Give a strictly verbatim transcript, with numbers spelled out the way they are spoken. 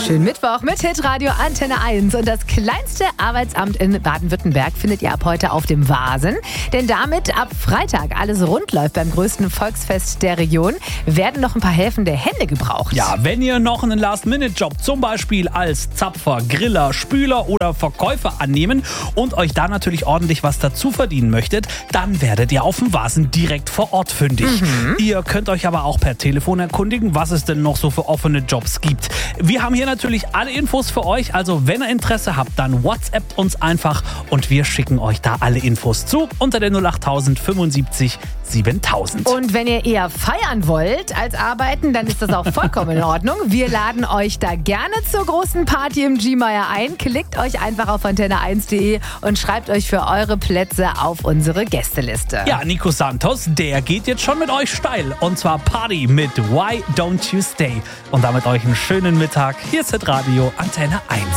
Schönen Mittwoch mit Hitradio Antenne eins. Und das kleinste Arbeitsamt in Baden-Württemberg findet ihr ab heute auf dem Vasen. Denn damit ab Freitag alles rund läuft beim größten Volksfest der Region, werden noch ein paar helfende Hände gebraucht. Ja, wenn ihr noch einen Last-Minute-Job, zum Beispiel als Zapfer, Griller, Spüler oder Verkäufer annehmen und euch da natürlich ordentlich was dazu verdienen möchtet, dann werdet ihr auf dem Vasen direkt vor Ort fündig. Mhm. Ihr könnt euch aber auch per Telefon erkundigen, was es denn noch so für offene Jobs gibt. Wir haben hier natürlich alle Infos für euch, also wenn ihr Interesse habt, dann WhatsAppt uns einfach und wir schicken euch da alle Infos zu unter der null acht null null fünfundsiebzig siebentausend. Und wenn ihr eher feiern wollt als arbeiten, dann ist das auch vollkommen in Ordnung. Wir laden euch da gerne zur großen Party im G-Meier ein. Klickt euch einfach auf antenne eins punkt de und schreibt euch für eure Plätze auf unsere Gästeliste. Ja, Nico Santos, der geht jetzt schon mit euch steil. Und zwar Party mit Why Don't You Stay. Und damit euch einen schönen Mittag. Hier ist Hitradio Antenne eins.